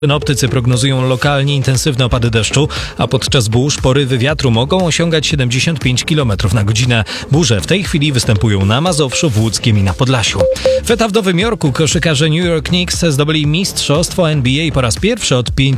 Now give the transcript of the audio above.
Synoptycy prognozują lokalnie intensywne opady deszczu, a podczas burz porywy wiatru mogą osiągać 75 km na godzinę. Burze w tej chwili występują na Mazowszu, w Łódzkiem i na Podlasiu. W Nowym Jorku koszykarze New York Knicks zdobyli mistrzostwo NBA po raz pierwszy od 50